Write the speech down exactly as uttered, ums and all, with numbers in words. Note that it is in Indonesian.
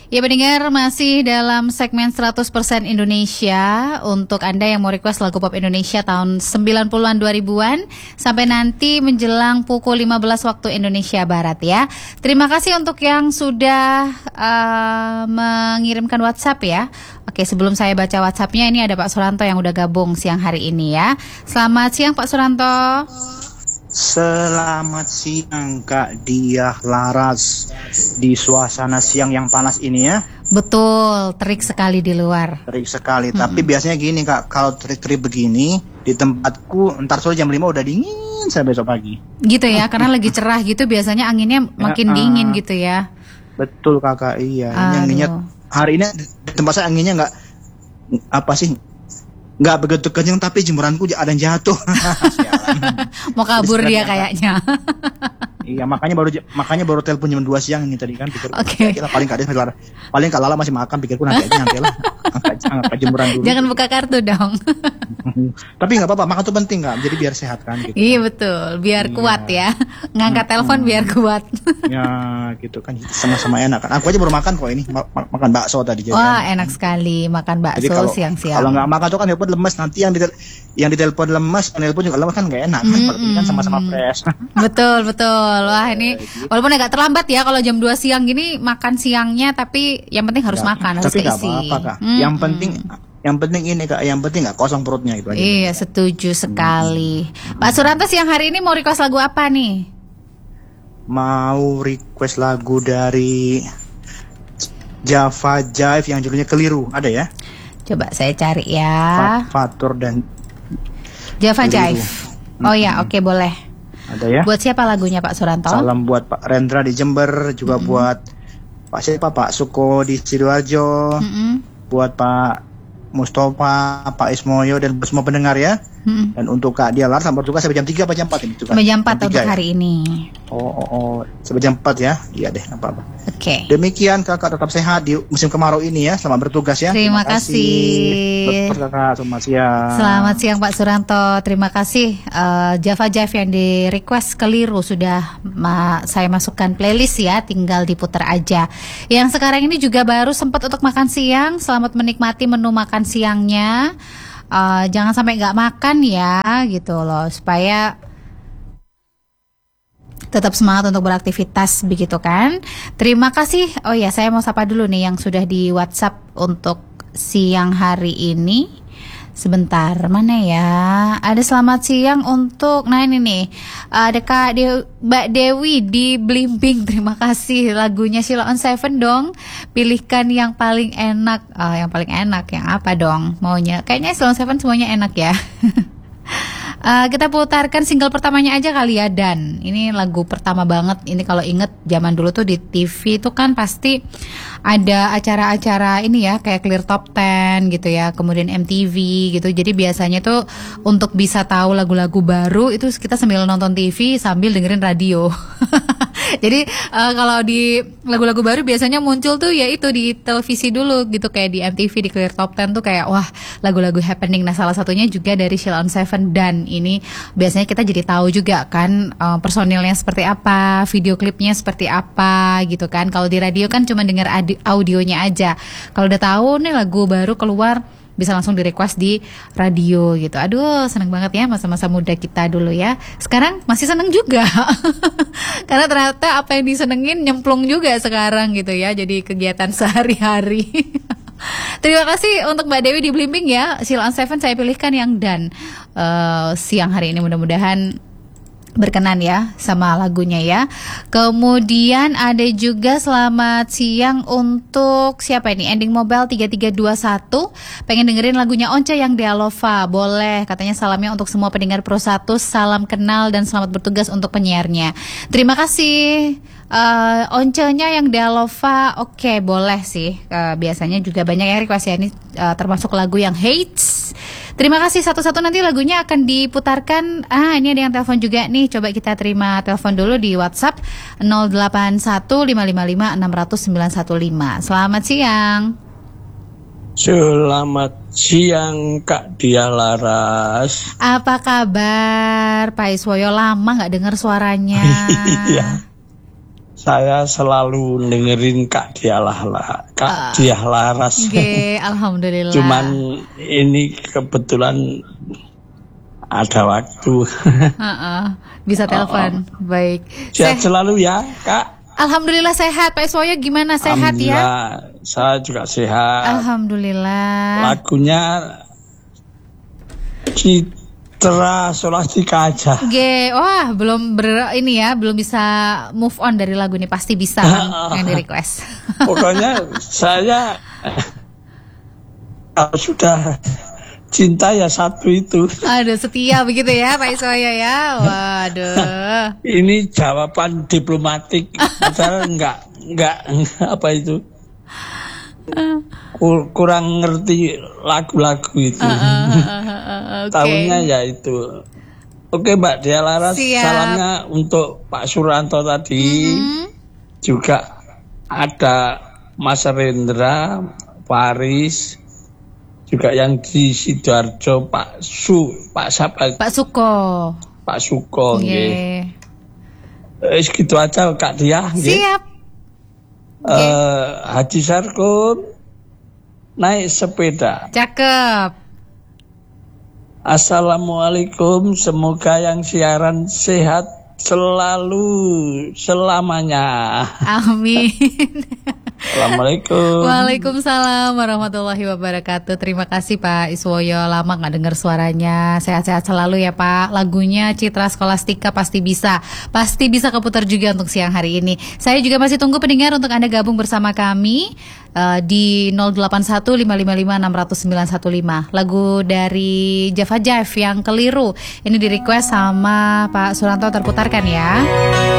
Ya pendengar, masih dalam segmen seratus persen Indonesia. Untuk Anda yang mau request lagu pop Indonesia tahun sembilan puluhan dua ribuan sampai nanti menjelang pukul lima belas waktu Indonesia Barat ya. Terima kasih untuk yang sudah uh, mengirimkan WhatsApp ya. Oke, sebelum saya baca WhatsAppnya, ini ada Pak Suranto yang udah gabung siang hari ini ya. Selamat siang Pak Suranto. Selamat siang Kak Diah Laras, di suasana siang yang panas ini ya. Betul, terik sekali di luar. Terik sekali, hmm. Tapi Mm-mm. biasanya gini Kak, kalau terik-terik begini di tempatku ntar sore jam lima udah dingin saya besok pagi. Gitu ya, karena lagi cerah gitu biasanya anginnya makin ya, uh, dingin gitu ya. Betul Kakak, iya. Ini anginnya hari ini di tempat saya anginnya nggak apa sih? Nggak begitu kencang, tapi jemuranku ada yang jatuh. Mau kabur dia kayaknya. Iya, makanya baru makanya baru telepon jam dua siang ini tadi kan, pikir okay. Kita paling kak dia paling kak Lala masih makan, pikirku nanti aja nanti lah angkat, angkat jemuran dulu. Jangan buka kartu dong. Tapi nggak apa-apa, makan tuh penting Kak, jadi biar sehat kan gitu. Iya betul, biar iya. kuat ya. Ngangkat hmm, telepon hmm. biar kuat. Ya gitu kan, sama-sama enak kan. Aku aja baru makan kok ini, ma- makan bakso tadi. Wah kan. Enak sekali makan bakso kalau, siang-siang. Kalau nggak makan tuh kan telepon lemes, nanti yang di yang di telepon lemes, telepon juga lemes kan nggak enak kan. Mm-hmm. Berarti kan sama-sama fresh. Betul betul. Wah ini walaupun agak terlambat ya kalau jam dua siang gini makan siangnya, tapi yang penting harus ya, makan, harus keisi. Tapi nggak apa-apa Kak. Mm-hmm. Yang penting Yang penting ini Kak, yang penting nggak kosong perutnya itu aja. Iya, setuju sekali. Hmm. Pak Suranto siang hari ini mau request lagu apa nih? Mau request lagu dari Java Jive yang judulnya Keliru, ada ya? Coba saya cari ya. Fatur dan Java Keliru. Jive. Oh ya, oke okay, boleh. Ada ya? Buat siapa lagunya Pak Suranto? Salam buat Pak Rendra di Jember, juga mm-hmm. buat Pak siapa Pak Suko di Sidoarjo, mm-hmm. buat Pak Mustafa, Pak Ismoyo dan semua pendengar ya. Hmm. Dan untuk Kak Dialar sampai bertugas sampai jam tiga apa jam empat ini? Sampai jam empat untuk ya? Hari ini. Oh, oh, oh, sampai jam empat ya. Iya deh, apa apa. Oke. Okay. Demikian Kakak, tetap sehat di musim kemarau ini ya. Selamat bertugas ya. Terima, Terima kasih. Betul Kakak, selamat siang. Selamat siang Pak Suranto. Terima kasih uh, Java Jive yang di request Keliru sudah ma- saya masukkan playlist ya, tinggal diputar aja. Yang sekarang ini juga baru sempat untuk makan siang. Selamat menikmati menu makan siangnya. Uh, jangan sampai nggak makan ya gitu loh, supaya tetap semangat untuk beraktivitas begitu kan. Terima kasih. Oh ya, saya mau sapa dulu nih yang sudah di WhatsApp untuk siang hari ini. Sebentar, mana ya? Ada selamat siang untuk, nah ini nih, ada Kak De- Mbak Dewi di Blimbing. Terima kasih, lagunya Sheila on Seven dong. Pilihkan yang paling enak. Oh, yang paling enak yang apa dong maunya? Kayaknya Sheila on Seven semuanya enak ya. Uh, kita putarkan single pertamanya aja kali ya. Dan ini lagu pertama banget. Ini kalau inget zaman dulu tuh di T V tuh kan pasti ada acara-acara ini ya, kayak Clear Top ten gitu ya, kemudian M T V gitu. Jadi biasanya tuh untuk bisa tahu lagu-lagu baru itu kita sambil nonton T V sambil dengerin radio. Jadi uh, kalau di lagu-lagu baru biasanya muncul tuh ya itu di televisi dulu gitu, kayak di M T V, di Clear Top ten tuh kayak wah lagu-lagu happening. Nah salah satunya juga dari Sheila on Seven. Dan ini biasanya kita jadi tahu juga kan uh, personilnya seperti apa, video klipnya seperti apa gitu kan. Kalau di radio kan cuma dengar adi- audionya aja. Kalau udah tahu nih lagu baru keluar, bisa langsung di request di radio gitu. Aduh seneng banget ya masa-masa muda kita dulu ya. Sekarang masih seneng juga. Karena ternyata apa yang disenengin nyemplung juga sekarang gitu ya. Jadi kegiatan sehari-hari. Terima kasih untuk Mbak Dewi di Blimbing ya. Sheila on Seven saya pilihkan yang Dan uh, siang hari ini, mudah-mudahan berkenan ya sama lagunya ya. Kemudian ada juga selamat siang untuk siapa ini? Ending Mobile tiga tiga dua satu pengen dengerin lagunya Once yang Dealova. Boleh, katanya salamnya untuk semua pendengar Pro satu, salam kenal dan selamat bertugas untuk penyiarnya. Terima kasih. Uh, Once-nya yang Dealova, oke okay, boleh sih. Uh, biasanya juga banyak yang request ya, ini uh, termasuk lagu yang Hates. Terima kasih, satu-satu nanti lagunya akan diputarkan. Ah, ini ada yang telepon juga nih. Coba kita terima telepon dulu di WhatsApp nol delapan satu lima lima lima enam nol nol sembilan satu lima. Selamat siang. Selamat siang Kak Diah Laras. Apa kabar Pak Iswoyo? Lama gak dengar suaranya. Iya. saya selalu dengerin Kak Diah Laras. Kak uh, Diah Laras. Oke, alhamdulillah. Cuman ini kebetulan ada waktu. Uh-uh. Bisa telepon. Uh-uh. Baik. Sehat Se- selalu ya, Kak. Alhamdulillah sehat. Pak Iswoyo gimana, sehat ya? Saya juga sehat. Alhamdulillah. Lagunya Citra Solastika aja. Ge, wah belum ber ini ya, belum bisa move on dari lagu ini, pasti bisa kan, yang di request. Pokoknya saya kalau sudah cinta ya satu itu. Aduh, setia begitu ya Pak Iswoyo ya. Waduh. Ini jawaban diplomatik. Padahal enggak enggak apa itu. Kur, kurang ngerti lagu-lagu itu. Uh, uh, uh, uh, uh, okay. Tahunya ya itu. Oke Mbak Diah Laras, siap. Salamnya untuk Pak Suranto tadi. Mm-hmm. Juga ada Mas Rendra, Paris, juga yang di Sidoarjo Pak Su, Pak siapa? Pak Suko. Pak Suko nggih. Eh segitu aja Kak Diah nggih. Siap. Uh, Haji Sarkun naik sepeda. Cakep. Assalamualaikum, semoga yang siaran sehat selalu selamanya. Amin. Assalamualaikum. Waalaikumsalam warahmatullahi wabarakatuh. Terima kasih Pak Iswoyo, lama gak dengar suaranya. Sehat-sehat selalu ya Pak. Lagunya Citra Scholastika pasti bisa Pasti bisa keputar juga untuk siang hari ini. Saya juga masih tunggu pendengar untuk Anda gabung bersama kami uh, di nol delapan satu lima lima lima enam nol sembilan satu lima. Lagu dari Java Jive yang keliru ini di request sama Pak Suranto, terputarkan ya.